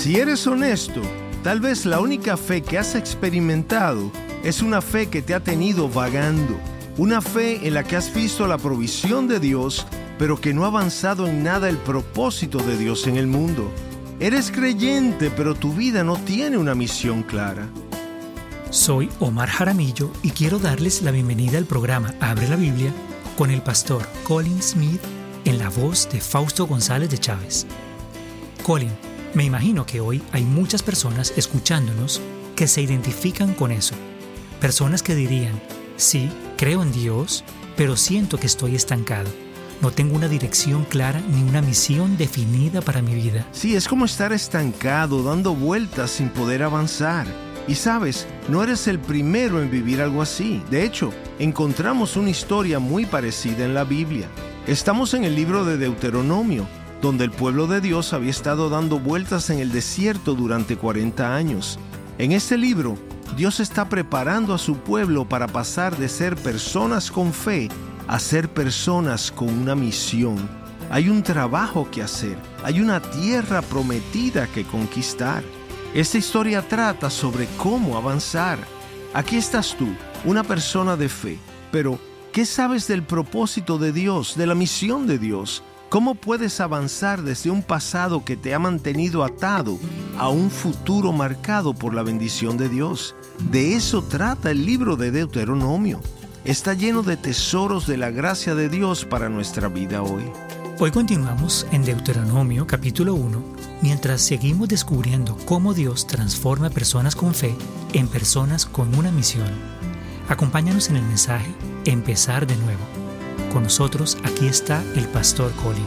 Si eres honesto, tal vez la única fe que has experimentado es una fe que te ha tenido vagando, una fe en la que has visto la provisión de Dios, pero que no ha avanzado en nada el propósito de Dios en el mundo. Eres creyente, pero tu vida no tiene una misión clara. Soy Omar Jaramillo y quiero darles la bienvenida al programa Abre la Biblia con el pastor Colin Smith en la voz de Fausto González de Chávez. Colin, me imagino que hoy hay muchas personas escuchándonos que se identifican con eso. Personas que dirían, sí, creo en Dios, pero siento que estoy estancado. No tengo una dirección clara ni una misión definida para mi vida. Sí, es como estar estancado, dando vueltas sin poder avanzar. Y sabes, no eres el primero en vivir algo así. De hecho, encontramos una historia muy parecida en la Biblia. Estamos en el libro de Deuteronomio, donde el pueblo de Dios había estado dando vueltas en el desierto durante 40 años. En este libro, Dios está preparando a su pueblo para pasar de ser personas con fe a ser personas con una misión. Hay un trabajo que hacer, hay una tierra prometida que conquistar. Esta historia trata sobre cómo avanzar. Aquí estás tú, una persona de fe, pero ¿qué sabes del propósito de Dios, de la misión de Dios? ¿Cómo puedes avanzar desde un pasado que te ha mantenido atado a un futuro marcado por la bendición de Dios? De eso trata el libro de Deuteronomio. Está lleno de tesoros de la gracia de Dios para nuestra vida hoy. Hoy continuamos en Deuteronomio capítulo 1, mientras seguimos descubriendo cómo Dios transforma a personas con fe en personas con una misión. Acompáñanos en el mensaje Empezar de Nuevo. Con nosotros aquí está el pastor Colin.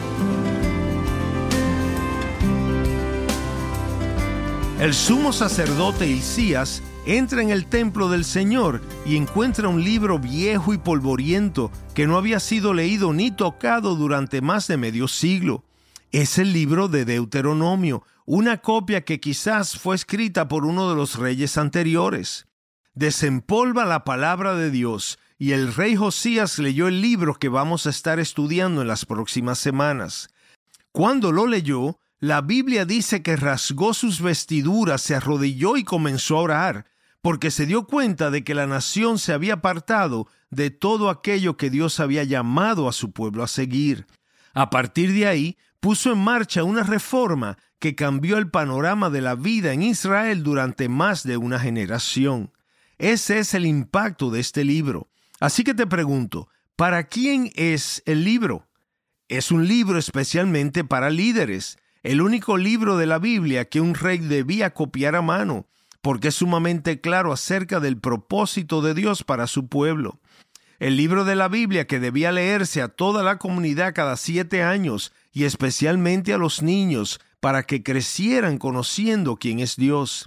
El sumo sacerdote Hilcías entra en el templo del Señor y encuentra un libro viejo y polvoriento que no había sido leído ni tocado durante más de medio siglo. Es el libro de Deuteronomio, una copia que quizás fue escrita por uno de los reyes anteriores. Desempolva la palabra de Dios y el rey Josías leyó el libro que vamos a estar estudiando en las próximas semanas. Cuando lo leyó, la Biblia dice que rasgó sus vestiduras, se arrodilló y comenzó a orar, porque se dio cuenta de que la nación se había apartado de todo aquello que Dios había llamado a su pueblo a seguir. A partir de ahí, puso en marcha una reforma que cambió el panorama de la vida en Israel durante más de una generación. Ese es el impacto de este libro. Así que te pregunto, ¿para quién es el libro? Es un libro especialmente para líderes. El único libro de la Biblia que un rey debía copiar a mano, porque es sumamente claro acerca del propósito de Dios para su pueblo. El libro de la Biblia que debía leerse a toda la comunidad cada 7 años y especialmente a los niños para que crecieran conociendo quién es Dios.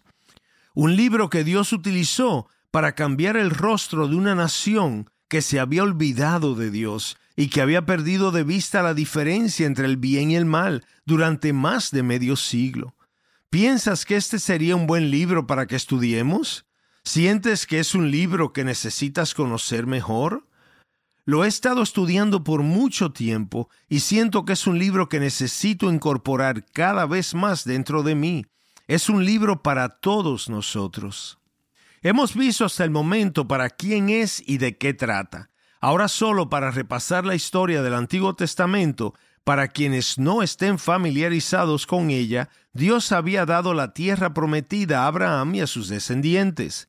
Un libro que Dios utilizó para cambiar el rostro de una nación que se había olvidado de Dios y que había perdido de vista la diferencia entre el bien y el mal durante más de medio siglo. ¿Piensas que este sería un buen libro para que estudiemos? ¿Sientes que es un libro que necesitas conocer mejor? Lo he estado estudiando por mucho tiempo y siento que es un libro que necesito incorporar cada vez más dentro de mí. Es un libro para todos nosotros. Hemos visto hasta el momento para quién es y de qué trata. Ahora solo para repasar la historia del Antiguo Testamento, para quienes no estén familiarizados con ella, Dios había dado la tierra prometida a Abraham y a sus descendientes.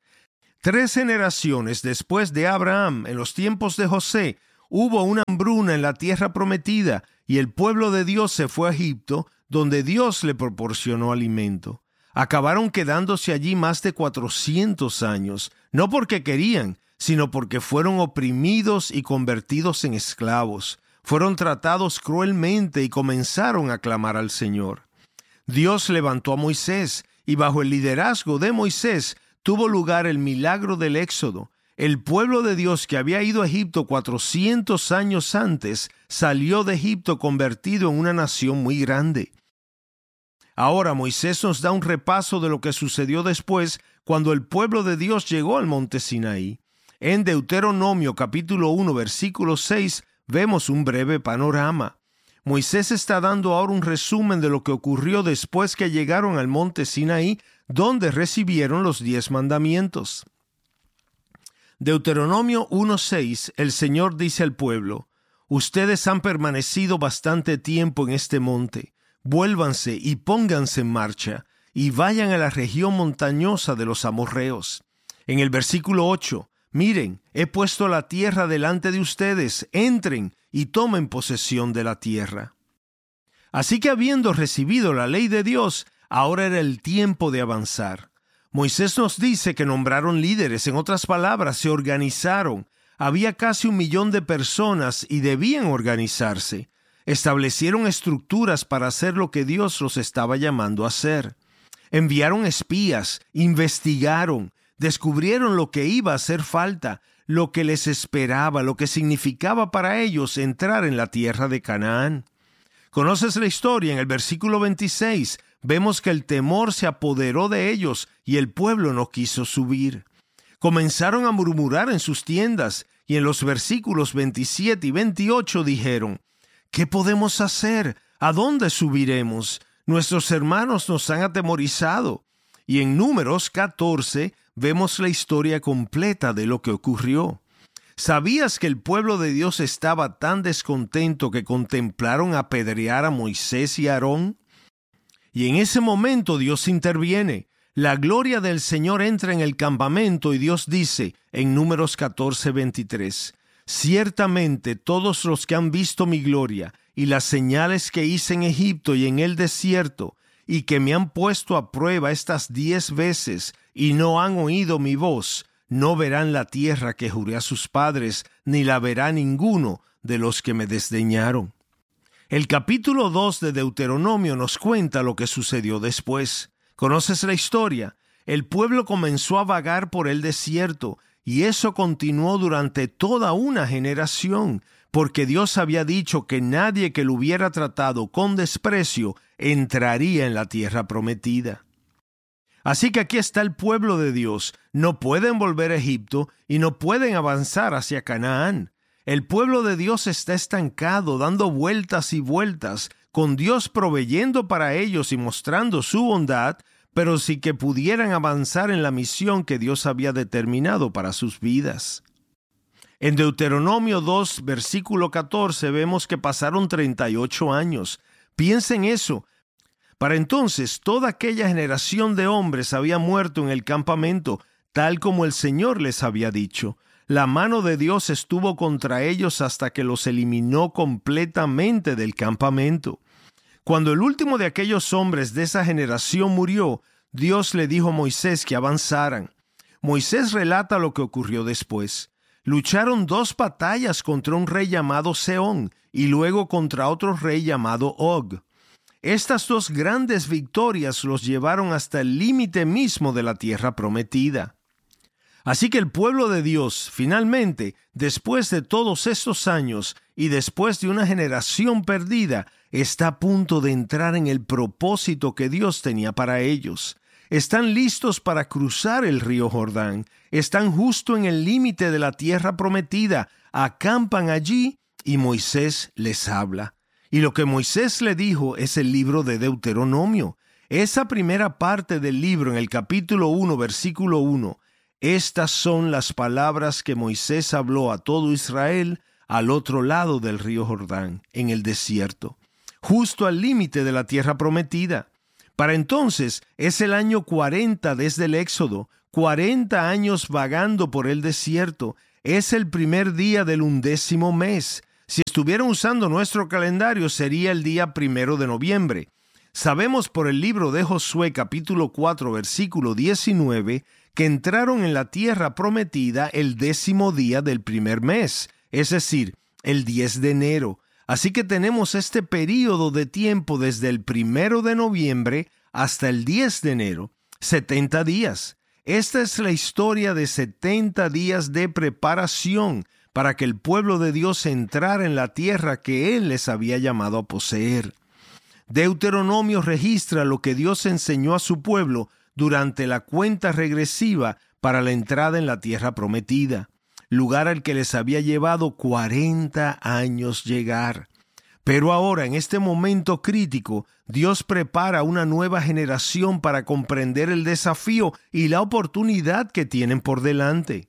3 generaciones después de Abraham, en los tiempos de José, hubo una hambruna en la tierra prometida y el pueblo de Dios se fue a Egipto, donde Dios le proporcionó alimento. Acabaron quedándose allí más de 400 años, no porque querían, sino porque fueron oprimidos y convertidos en esclavos. Fueron tratados cruelmente y comenzaron a clamar al Señor. Dios levantó a Moisés y bajo el liderazgo de Moisés tuvo lugar el milagro del Éxodo. El pueblo de Dios que había ido a Egipto 400 años antes salió de Egipto convertido en una nación muy grande. Ahora Moisés nos da un repaso de lo que sucedió después cuando el pueblo de Dios llegó al monte Sinaí. En Deuteronomio capítulo 1 versículo 6 vemos un breve panorama. Moisés está dando ahora un resumen de lo que ocurrió después que llegaron al monte Sinaí, donde recibieron los 10 mandamientos. Deuteronomio 1:6, el Señor dice al pueblo: ustedes han permanecido bastante tiempo en este monte. Vuélvanse y pónganse en marcha, y vayan a la región montañosa de los amorreos. En el versículo 8, miren, he puesto la tierra delante de ustedes, entren y tomen posesión de la tierra. Así que habiendo recibido la ley de Dios, ahora era el tiempo de avanzar. Moisés nos dice que nombraron líderes, en otras palabras, se organizaron. Había casi 1 millón de personas y debían organizarse. Establecieron estructuras para hacer lo que Dios los estaba llamando a hacer. Enviaron espías, investigaron, descubrieron lo que iba a hacer falta, lo que les esperaba, lo que significaba para ellos entrar en la tierra de Canaán. ¿Conoces la historia? En el versículo 26 vemos que el temor se apoderó de ellos y el pueblo no quiso subir. Comenzaron a murmurar en sus tiendas y en los versículos 27 y 28 dijeron: ¿qué podemos hacer? ¿A dónde subiremos? Nuestros hermanos nos han atemorizado. Y en Números 14 vemos la historia completa de lo que ocurrió. ¿Sabías que el pueblo de Dios estaba tan descontento que contemplaron apedrear a Moisés y Aarón? Y en ese momento Dios interviene. La gloria del Señor entra en el campamento y Dios dice en Números 14:23: ciertamente todos los que han visto mi gloria y las señales que hice en Egipto y en el desierto, y que me han puesto a prueba estas 10 veces y no han oído mi voz, no verán la tierra que juré a sus padres, ni la verá ninguno de los que me desdeñaron. El capítulo 2 de Deuteronomio nos cuenta lo que sucedió después. ¿Conoces la historia? El pueblo comenzó a vagar por el desierto, y eso continuó durante toda una generación, porque Dios había dicho que nadie que lo hubiera tratado con desprecio entraría en la tierra prometida. Así que aquí está el pueblo de Dios. No pueden volver a Egipto y no pueden avanzar hacia Canaán. El pueblo de Dios está estancado, dando vueltas y vueltas, con Dios proveyendo para ellos y mostrando su bondad, pero sin que pudieran avanzar en la misión que Dios había determinado para sus vidas. En Deuteronomio 2, versículo 14, vemos que pasaron 38 años. Piensa en eso. Para entonces, toda aquella generación de hombres había muerto en el campamento, tal como el Señor les había dicho. La mano de Dios estuvo contra ellos hasta que los eliminó completamente del campamento. Cuando el último de aquellos hombres de esa generación murió, Dios le dijo a Moisés que avanzaran. Moisés relata lo que ocurrió después. Lucharon 2 batallas contra un rey llamado Sehón y luego contra otro rey llamado Og. Estas 2 grandes victorias los llevaron hasta el límite mismo de la tierra prometida. Así que el pueblo de Dios, finalmente, después de todos estos años y después de una generación perdida, está a punto de entrar en el propósito que Dios tenía para ellos. Están listos para cruzar el río Jordán. Están justo en el límite de la tierra prometida. Acampan allí y Moisés les habla. Y lo que Moisés le dijo es el libro de Deuteronomio. Esa primera parte del libro, en el capítulo 1, versículo 1, estas son las palabras que Moisés habló a todo Israel al otro lado del río Jordán, en el desierto, justo al límite de la tierra prometida. Para entonces es el año 40 desde el Éxodo, 40 años vagando por el desierto. Es el primer día del 11º mes. Si estuvieran usando nuestro calendario, sería el día 1 de noviembre. Sabemos por el libro de Josué, capítulo 4, versículo 19, que entraron en la tierra prometida el 10º día del primer mes, es decir, el 10 de enero. Así que tenemos este período de tiempo desde el 1 de noviembre hasta el 10 de enero, 70 días. Esta es la historia de 70 días de preparación para que el pueblo de Dios entrara en la tierra que Él les había llamado a poseer. Deuteronomio registra lo que Dios enseñó a su pueblo durante la cuenta regresiva para la entrada en la tierra prometida, lugar al que les había llevado 40 años llegar. Pero ahora, en este momento crítico, Dios prepara una nueva generación para comprender el desafío y la oportunidad que tienen por delante.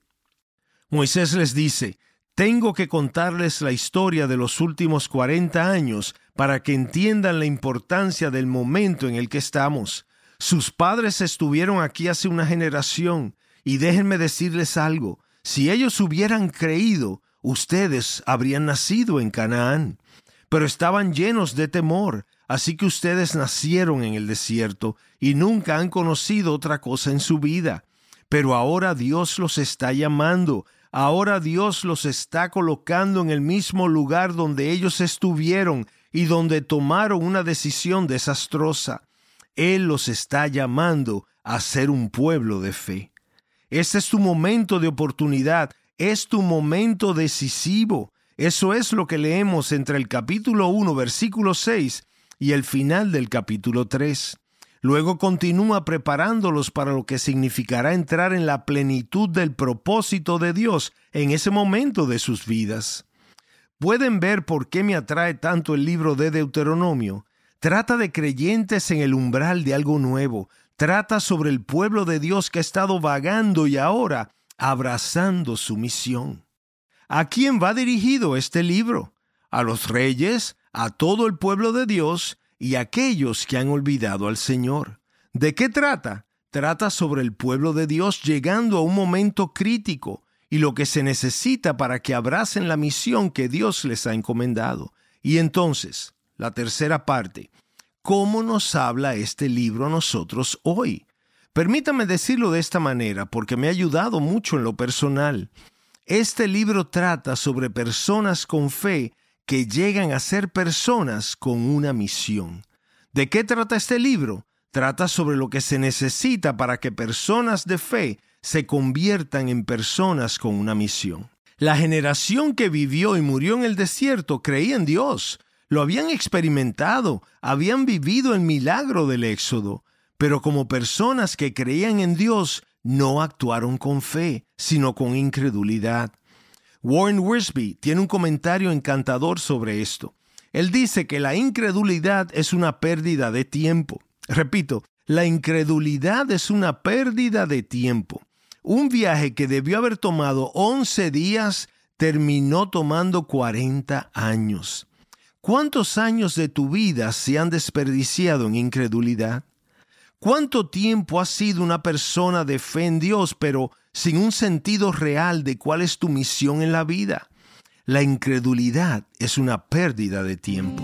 Moisés les dice: tengo que contarles la historia de los últimos 40 años para que entiendan la importancia del momento en el que estamos. Sus padres estuvieron aquí hace una generación, y déjenme decirles algo: si ellos hubieran creído, ustedes habrían nacido en Canaán. Pero estaban llenos de temor, así que ustedes nacieron en el desierto y nunca han conocido otra cosa en su vida. Pero ahora Dios los está llamando, ahora Dios los está colocando en el mismo lugar donde ellos estuvieron y donde tomaron una decisión desastrosa. Él los está llamando a ser un pueblo de fe. Este es tu momento de oportunidad, es tu momento decisivo. Eso es lo que leemos entre el capítulo 1, versículo 6 y el final del capítulo 3. Luego continúa preparándolos para lo que significará entrar en la plenitud del propósito de Dios en ese momento de sus vidas. ¿Pueden ver por qué me atrae tanto el libro de Deuteronomio? Trata de creyentes en el umbral de algo nuevo. Trata sobre el pueblo de Dios que ha estado vagando y ahora abrazando su misión. ¿A quién va dirigido este libro? A los reyes, a todo el pueblo de Dios y a aquellos que han olvidado al Señor. ¿De qué trata? Trata sobre el pueblo de Dios llegando a un momento crítico y lo que se necesita para que abracen la misión que Dios les ha encomendado. Y entonces, la tercera parte: ¿cómo nos habla este libro a nosotros hoy? Permítame decirlo de esta manera porque me ha ayudado mucho en lo personal. Este libro trata sobre personas con fe que llegan a ser personas con una misión. ¿De qué trata este libro? Trata sobre lo que se necesita para que personas de fe se conviertan en personas con una misión. La generación que vivió y murió en el desierto creía en Dios. Lo habían experimentado, habían vivido el milagro del Éxodo, pero como personas que creían en Dios, no actuaron con fe, sino con incredulidad. Warren Wiersbe tiene un comentario encantador sobre esto. Él dice que la incredulidad es una pérdida de tiempo. Repito, la incredulidad es una pérdida de tiempo. Un viaje que debió haber tomado 11 días terminó tomando 40 años. ¿Cuántos años de tu vida se han desperdiciado en incredulidad? ¿Cuánto tiempo has sido una persona de fe en Dios, pero sin un sentido real de cuál es tu misión en la vida? La incredulidad es una pérdida de tiempo.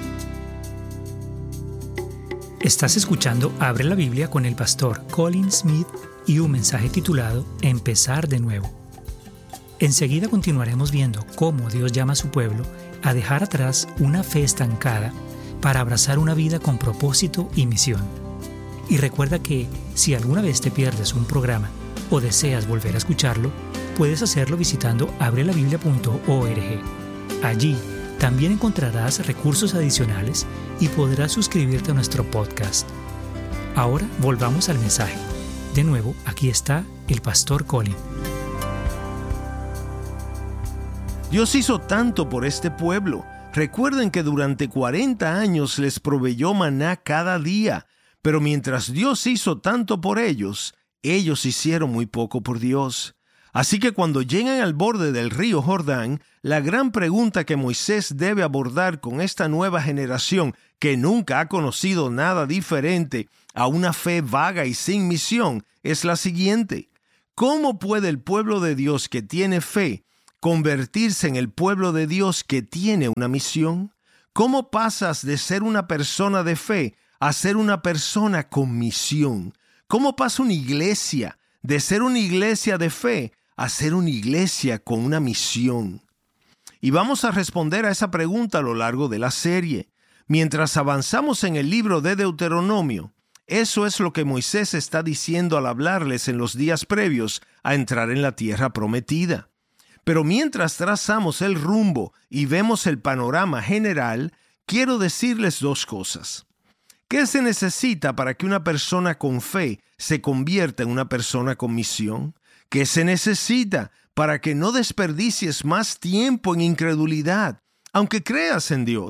Estás escuchando Abre la Biblia con el pastor Colin Smith y un mensaje titulado Empezar de nuevo. Enseguida continuaremos viendo cómo Dios llama a su pueblo a dejar atrás una fe estancada para abrazar una vida con propósito y misión. Y recuerda que si alguna vez te pierdes un programa o deseas volver a escucharlo, puedes hacerlo visitando abrelabiblia.org. Allí también encontrarás recursos adicionales y podrás suscribirte a nuestro podcast. Ahora volvamos al mensaje. De nuevo, aquí está el pastor Colin. Dios hizo tanto por este pueblo. Recuerden que durante 40 años les proveyó maná cada día. Pero mientras Dios hizo tanto por ellos, ellos hicieron muy poco por Dios. Así que cuando llegan al borde del río Jordán, la gran pregunta que Moisés debe abordar con esta nueva generación que nunca ha conocido nada diferente a una fe vaga y sin misión es la siguiente: ¿cómo puede el pueblo de Dios que tiene fe convertirse en el pueblo de Dios que tiene una misión? ¿Cómo pasas de ser una persona de fe a ser una persona con misión? ¿Cómo pasa una iglesia de ser una iglesia de fe a ser una iglesia con una misión? Y vamos a responder a esa pregunta a lo largo de la serie. Mientras avanzamos en el libro de Deuteronomio, eso es lo que Moisés está diciendo al hablarles en los días previos a entrar en la tierra prometida. Pero mientras trazamos el rumbo y vemos el panorama general, quiero decirles dos cosas. ¿Qué se necesita para que una persona con fe se convierta en una persona con misión? ¿Qué se necesita para que no desperdicies más tiempo en incredulidad, aunque creas en Dios?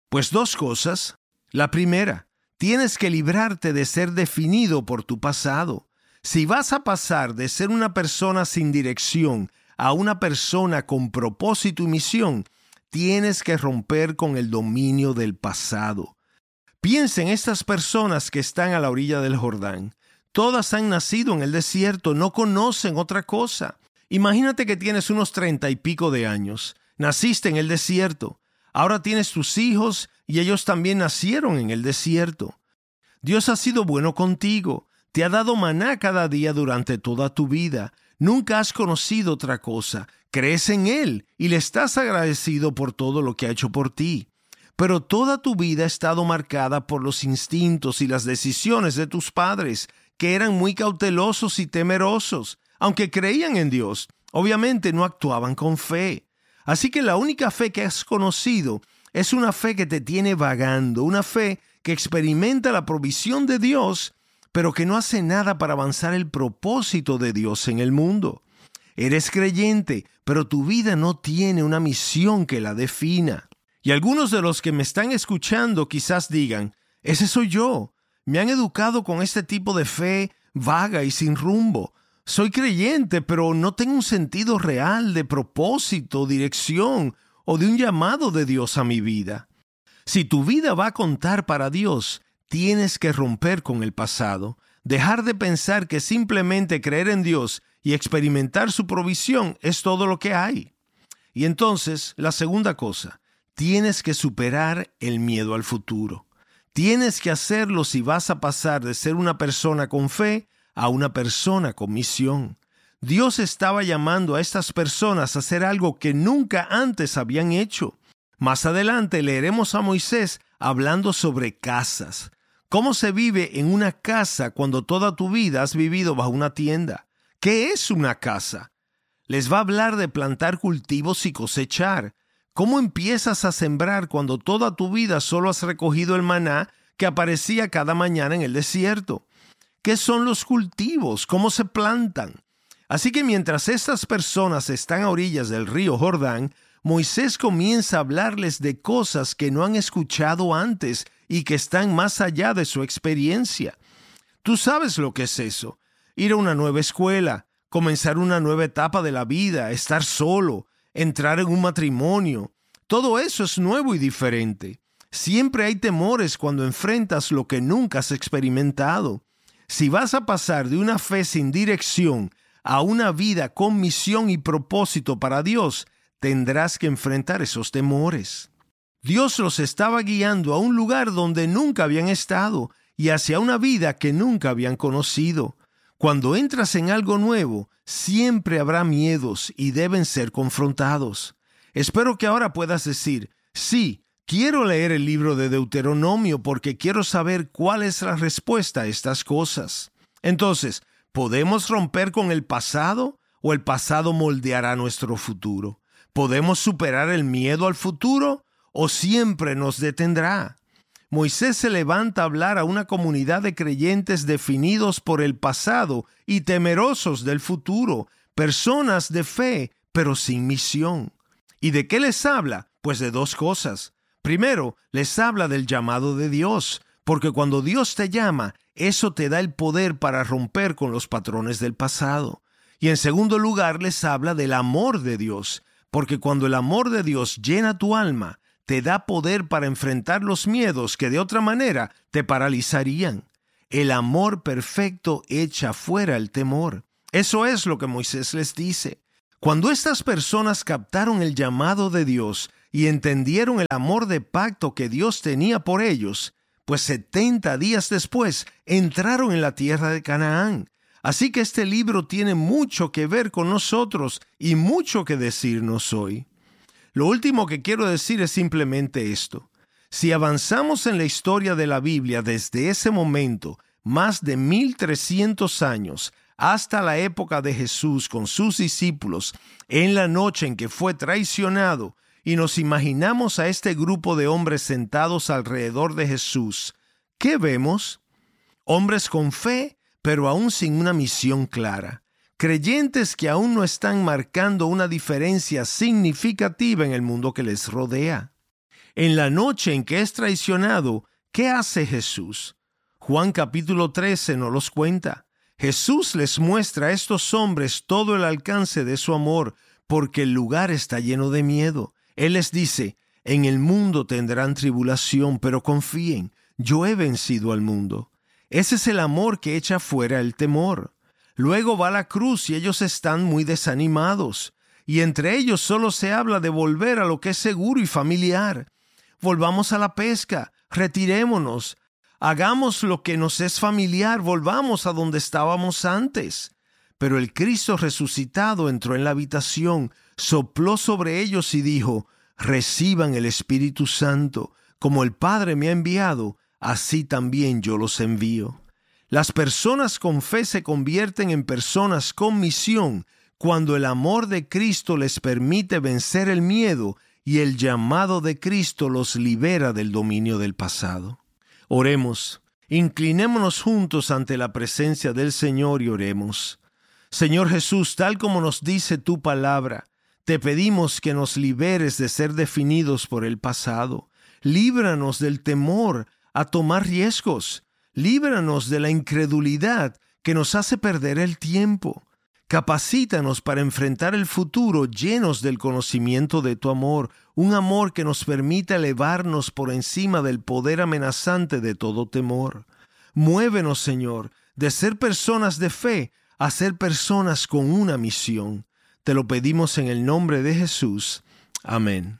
Pues dos cosas. La primera, tienes que librarte de ser definido por tu pasado. Si vas a pasar de ser una persona sin dirección a una persona con propósito y misión, tienes que romper con el dominio del pasado. Piensa en estas personas que están a la orilla del Jordán. Todas han nacido en el desierto, no conocen otra cosa. Imagínate que tienes unos 30 y pico de años. Naciste en el desierto. Ahora tienes tus hijos y ellos también nacieron en el desierto. Dios ha sido bueno contigo. Te ha dado maná cada día durante toda tu vida. Nunca has conocido otra cosa. Crees en Él y le estás agradecido por todo lo que ha hecho por ti. Pero toda tu vida ha estado marcada por los instintos y las decisiones de tus padres, que eran muy cautelosos y temerosos. Aunque creían en Dios, obviamente no actuaban con fe. Así que la única fe que has conocido es una fe que te tiene vagando, una fe que experimenta la provisión de Dios, pero que no hace nada para avanzar el propósito de Dios en el mundo. Eres creyente, pero tu vida no tiene una misión que la defina. Y algunos de los que me están escuchando quizás digan, ese soy yo. Me han educado con este tipo de fe vaga y sin rumbo. Soy creyente, pero no tengo un sentido real de propósito, dirección o de un llamado de Dios a mi vida. Si tu vida va a contar para Dios, tienes que romper con el pasado, dejar de pensar que simplemente creer en Dios y experimentar su provisión es todo lo que hay. Y entonces, la segunda cosa, tienes que superar el miedo al futuro. Tienes que hacerlo si vas a pasar de ser una persona con fe a una persona con misión. Dios estaba llamando a estas personas a hacer algo que nunca antes habían hecho. Más adelante leeremos a Moisés hablando sobre casas. ¿Cómo se vive en una casa cuando toda tu vida has vivido bajo una tienda? ¿Qué es una casa? Les va a hablar de plantar cultivos y cosechar. ¿Cómo empiezas a sembrar cuando toda tu vida solo has recogido el maná que aparecía cada mañana en el desierto? ¿Qué son los cultivos? ¿Cómo se plantan? Así que mientras estas personas están a orillas del río Jordán, Moisés comienza a hablarles de cosas que no han escuchado antes y que están más allá de su experiencia. Tú sabes lo que es eso. Ir a una nueva escuela, comenzar una nueva etapa de la vida, estar solo, entrar en un matrimonio. Todo eso es nuevo y diferente. Siempre hay temores cuando enfrentas lo que nunca has experimentado. Si vas a pasar de una fe sin dirección a una vida con misión y propósito para Dios, tendrás que enfrentar esos temores. Dios los estaba guiando a un lugar donde nunca habían estado y hacia una vida que nunca habían conocido. Cuando entras en algo nuevo, siempre habrá miedos y deben ser confrontados. Espero que ahora puedas decir, sí, quiero leer el libro de Deuteronomio porque quiero saber cuál es la respuesta a estas cosas. Entonces, ¿podemos romper con el pasado o el pasado moldeará nuestro futuro? ¿Podemos superar el miedo al futuro o siempre nos detendrá? Moisés se levanta a hablar a una comunidad de creyentes definidos por el pasado y temerosos del futuro, personas de fe, pero sin misión. ¿Y de qué les habla? Pues de dos cosas. Primero, les habla del llamado de Dios, porque cuando Dios te llama, eso te da el poder para romper con los patrones del pasado. Y en segundo lugar, les habla del amor de Dios, porque cuando el amor de Dios llena tu alma, te da poder para enfrentar los miedos que de otra manera te paralizarían. El amor perfecto echa fuera el temor. Eso es lo que Moisés les dice. Cuando estas personas captaron el llamado de Dios y entendieron el amor de pacto que Dios tenía por ellos, pues 70 días después entraron en la tierra de Canaán. Así que este libro tiene mucho que ver con nosotros y mucho que decirnos hoy. Lo último que quiero decir es simplemente esto. Si avanzamos en la historia de la Biblia desde ese momento, más de 1300 años, hasta la época de Jesús con sus discípulos, en la noche en que fue traicionado, y nos imaginamos a este grupo de hombres sentados alrededor de Jesús, ¿qué vemos? Hombres con fe, pero aún sin una misión clara. Creyentes que aún no están marcando una diferencia significativa en el mundo que les rodea. En la noche en que es traicionado, ¿qué hace Jesús? Juan capítulo 13 nos los cuenta. Jesús les muestra a estos hombres todo el alcance de su amor, porque el lugar está lleno de miedo. Él les dice: en el mundo tendrán tribulación, pero confíen, yo he vencido al mundo. Ese es el amor que echa fuera el temor. Luego va a la cruz y ellos están muy desanimados. Y entre ellos solo se habla de volver a lo que es seguro y familiar. Volvamos a la pesca, retirémonos, hagamos lo que nos es familiar, volvamos a donde estábamos antes. Pero el Cristo resucitado entró en la habitación, sopló sobre ellos y dijo: reciban el Espíritu Santo, como el Padre me ha enviado, así también yo los envío. Las personas con fe se convierten en personas con misión cuando el amor de Cristo les permite vencer el miedo y el llamado de Cristo los libera del dominio del pasado. Oremos, inclinémonos juntos ante la presencia del Señor y oremos. Señor Jesús, tal como nos dice tu palabra, te pedimos que nos liberes de ser definidos por el pasado. Líbranos del temor a tomar riesgos. Líbranos de la incredulidad que nos hace perder el tiempo. Capacítanos para enfrentar el futuro llenos del conocimiento de tu amor, un amor que nos permita elevarnos por encima del poder amenazante de todo temor. Muévenos, Señor, de ser personas de fe a ser personas con una misión. Te lo pedimos en el nombre de Jesús. Amén.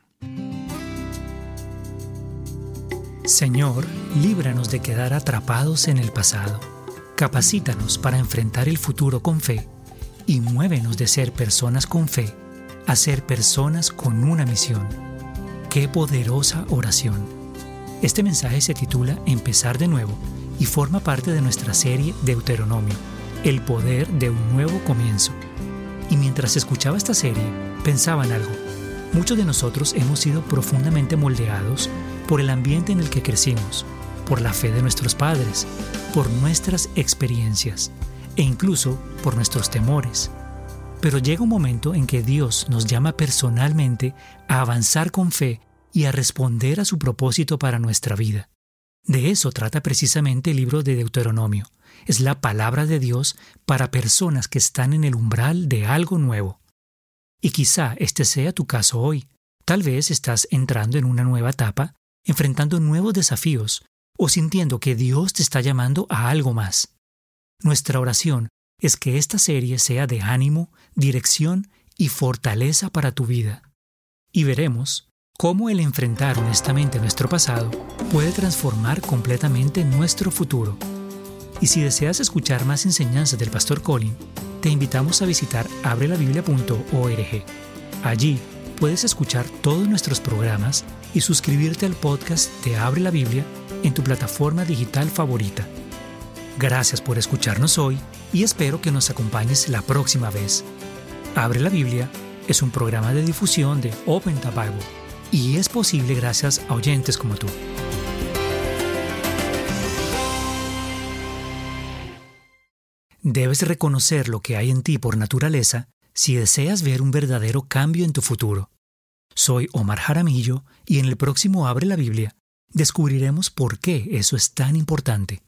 Señor, líbranos de quedar atrapados en el pasado. Capacítanos para enfrentar el futuro con fe y muévenos de ser personas con fe a ser personas con una misión. ¡Qué poderosa oración! Este mensaje se titula Empezar de nuevo y forma parte de nuestra serie Deuteronomio, el poder de un nuevo comienzo. Y mientras escuchaba esta serie, pensaba en algo. Muchos de nosotros hemos sido profundamente moldeados por el ambiente en el que crecimos, por la fe de nuestros padres, por nuestras experiencias e incluso por nuestros temores. Pero llega un momento en que Dios nos llama personalmente a avanzar con fe y a responder a su propósito para nuestra vida. De eso trata precisamente el libro de Deuteronomio. Es la palabra de Dios para personas que están en el umbral de algo nuevo. Y quizá este sea tu caso hoy. Tal vez estás entrando en una nueva etapa, enfrentando nuevos desafíos o sintiendo que Dios te está llamando a algo más. Nuestra oración es que esta serie sea de ánimo, dirección y fortaleza para tu vida. Y veremos cómo el enfrentar honestamente nuestro pasado puede transformar completamente nuestro futuro. Y si deseas escuchar más enseñanzas del Pastor Colin, te invitamos a visitar abrelabiblia.org. Allí puedes escuchar todos nuestros programas y suscribirte al podcast de Abre la Biblia en tu plataforma digital favorita. Gracias por escucharnos hoy y espero que nos acompañes la próxima vez. Abre la Biblia es un programa de difusión de Open the Bible y es posible gracias a oyentes como tú. Debes reconocer lo que hay en ti por naturaleza si deseas ver un verdadero cambio en tu futuro. Soy Omar Jaramillo y en el próximo Abre la Biblia descubriremos por qué eso es tan importante.